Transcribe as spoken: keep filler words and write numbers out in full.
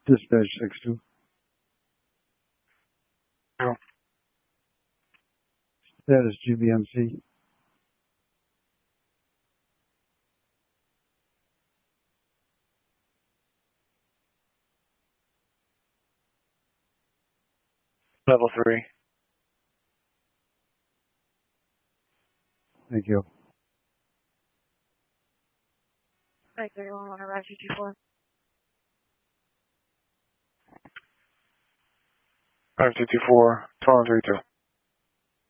Dispatch six two. Yeah. Status G B M C. Level three. Thank you. Mike thirty-one, one arrive two two four. five two two four, twelve three two.